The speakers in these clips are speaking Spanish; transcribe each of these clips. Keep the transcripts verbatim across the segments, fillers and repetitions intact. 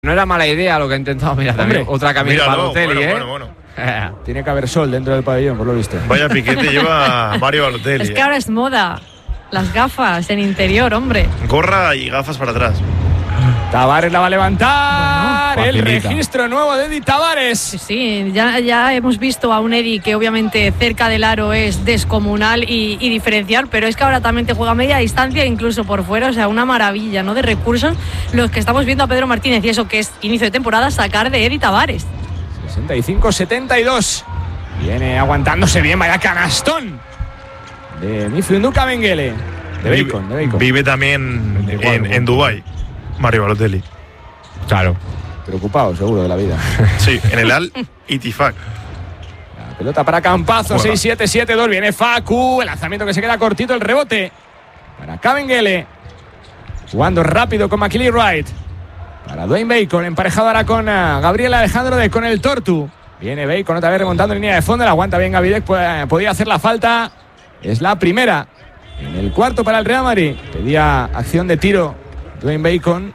No era mala idea lo que ha intentado. Mira, también Hombre, otra camisa para Balotelli, bueno, ¿eh? bueno, bueno. Eh, tiene que haber sol dentro del pabellón, por lo visto. Vaya piquete lleva Mario Balotelli. Es que ahora es moda. Las gafas en interior, hombre. Gorra y gafas para atrás. Tavares la va a levantar. Bueno, el facilita. registro nuevo de Eddy Tavares. Sí, sí, ya, ya hemos visto a un Eddy que obviamente cerca del aro es descomunal y, y diferencial, pero es que ahora también te juega a media distancia, incluso por fuera, o sea, una maravilla, ¿no? De recursos los que estamos viendo a Pedro Martínez, y eso que es inicio de temporada, sacar de Eddy Tavares. sesenta y cinco setenta y dos. Viene aguantándose bien, vaya canastón de Mifyunduka Mengele. De Bacon, de Bacon. Vive también en, en Dubái, Mario Balotelli. Claro. Preocupado, seguro, de la vida. Sí, en el Al Itifaq. La pelota para Campazo, Juega. seis siete siete dos. Viene Facu, el lanzamiento que se queda cortito, el rebote para Kabengele. Jugando rápido con McKinley Wright. Para Dwayne Bacon, emparejado ahora con uh, Gabriel Alejandro de con el Tortu. Viene Bacon otra vez remontando en línea de fondo. La aguanta bien Gavidec, podía hacer la falta. Es la primera en el cuarto para el Real Madrid. Pedía acción de tiro Dwayne Bacon,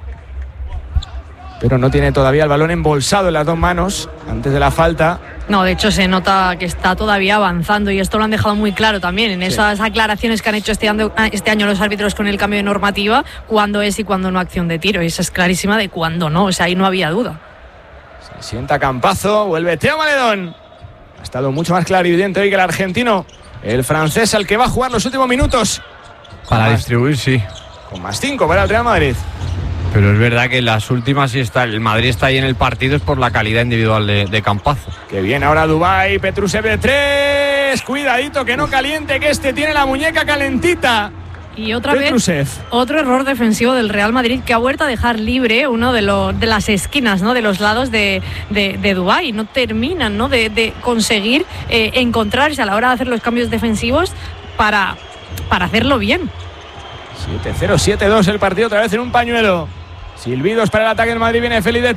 pero no tiene todavía el balón embolsado en las dos manos antes de la falta. No, de hecho se nota que está todavía avanzando, y esto lo han dejado muy claro también en Sí. esas aclaraciones que han hecho este año, este año los árbitros con el cambio de normativa, cuándo es y cuándo no acción de tiro, y esa es clarísima de cuándo no, o sea, ahí no había duda. Se sienta Campazo, vuelve Teo Maledón. Ha estado mucho más claro y evidente hoy que el argentino, el francés, al que va a jugar los últimos minutos. Para Más- distribuir, sí. Con más cinco para el Real Madrid. Pero es verdad que las últimas sí está. El Madrid está ahí en el partido es por la calidad individual de, de Campazo. Que viene ahora Dubái, Petrusev de tres. Cuidadito que no caliente, que este tiene la muñeca calentita. Y otra Petrusev. vez, otro error defensivo del Real Madrid, que ha vuelto a dejar libre uno de, los, de las esquinas, ¿no? De los lados de, de, de Dubái. No terminan, ¿no? de, de conseguir eh, encontrarse a la hora de hacer los cambios defensivos para, para hacerlo bien. siete cero siete dos el partido, otra vez en un pañuelo. Silbidos para el ataque del Madrid, viene Félix de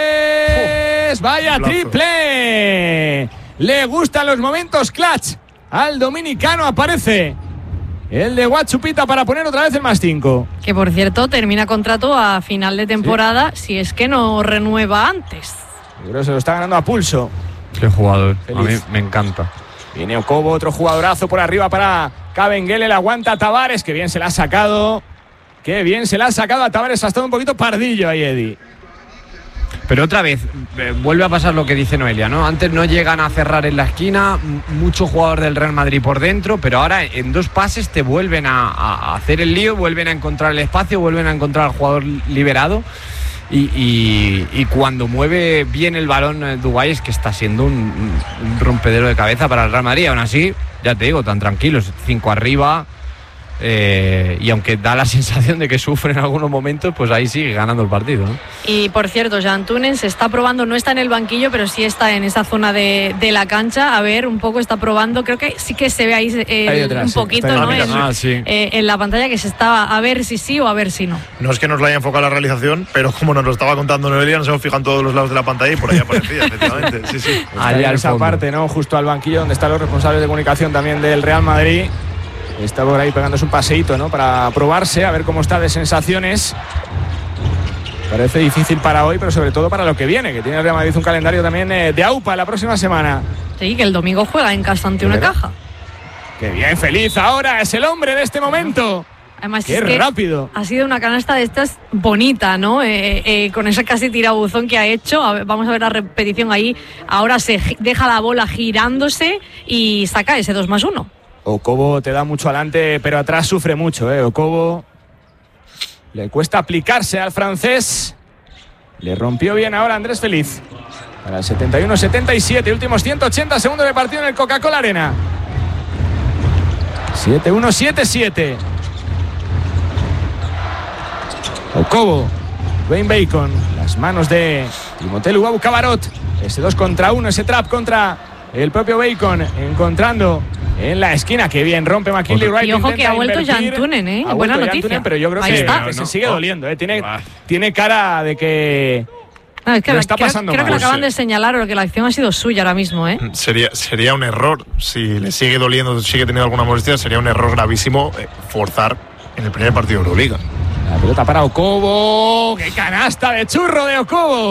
tres. Vaya Plazo. triple. Le gustan los momentos clutch. Al dominicano aparece el de Guachupita para poner otra vez el más cinco. Que por cierto termina contrato a final de temporada, si es que no renueva antes. Yo creo que se lo está ganando a pulso. Qué jugador. Feliz. A mí me encanta. Viene Okobo, otro jugadorazo por arriba para Kabengele, la aguanta Tavares, que bien se la ha sacado. Qué bien se la ha sacado a Tavares, ha estado un poquito pardillo ahí, Eddy. Pero otra vez, eh, vuelve a pasar lo que dice Noelia, ¿no? Antes no llegan a cerrar en la esquina, m- mucho jugador del Real Madrid por dentro, pero ahora en dos pases te vuelven a, a hacer el lío, vuelven a encontrar el espacio, vuelven a encontrar al jugador liberado. Y, y, y cuando mueve bien el balón eh, Dubái, es que está siendo un, un rompedero de cabeza para el Real Madrid. Aún así, ya te digo, tan tranquilos, cinco arriba. Eh, y aunque da la sensación de que sufre en algunos momentos, pues ahí sigue ganando el partido, ¿no? Y por cierto, Jan Tunen se está probando, no está en el banquillo, pero sí está en esa zona de, de la cancha. A ver, un poco está probando, creo que sí que se ve ahí, eh, Ahí detrás, un sí, poquito, está ahí. ¿no? Ah, mira, en, sí. Ah, sí. eh, en la pantalla, que se está a ver si sí o a ver si no. No es que nos lo haya enfocado la realización, pero como nos lo estaba contando Noelia, nos hemos fijado en todos los lados de la pantalla y por ahí aparecía, efectivamente. Sí, sí. Está Allá ahí en al esa fondo. parte, ¿no? Justo al banquillo donde están los responsables de comunicación también del Real Madrid. Está por ahí pegándose un paseíto, ¿no? Para probarse, a ver cómo está de sensaciones. Parece difícil para hoy, pero sobre todo para lo que viene, que tiene el Real Madrid un calendario también eh, de AUPA la próxima semana. Sí, que el domingo juega en casa ante una ¿Verdad? caja. ¡Qué bien, feliz! Ahora es el hombre de este momento. Además, ¡Qué es que rápido! ha sido una canasta de estas bonita, ¿no? Eh, eh, con ese casi tirabuzón que ha hecho. A ver, vamos a ver la repetición ahí. Ahora se gi- deja la bola girándose y saca ese dos más uno. Okobo te da mucho adelante, pero atrás sufre mucho, ¿eh? Okobo le cuesta aplicarse al francés. Le rompió bien ahora Andrés Feliz. Para el setenta y uno setenta y siete, últimos ciento ochenta segundos de partido en el Coca-Cola Arena. siete uno siete siete. Okobo, Dwayne Bacon, las manos de Timothée Luwawu Cabarrot. Ese dos contra uno, ese trap contra el propio Bacon, encontrando en la esquina. Que bien rompe McKinley Wright. Y ojo que intenta ha vuelto invertir. Jan Tunen, ¿eh? Ha Buena vuelto Jan noticia. Tunen, pero yo creo Ahí que, está. que se No, sigue no. doliendo, ¿eh? Tiene, Bah. tiene cara de que No, es que Lo la- está creo, pasando creo que mal. lo acaban Sí. de señalar, o que la acción ha sido suya ahora mismo, ¿eh? Sería, sería un error, si le sigue doliendo, sigue teniendo alguna molestia, sería un error gravísimo eh, forzar en el primer partido de Euroliga. la pelota para Okobo. ¡Qué canasta de churro de Okobo!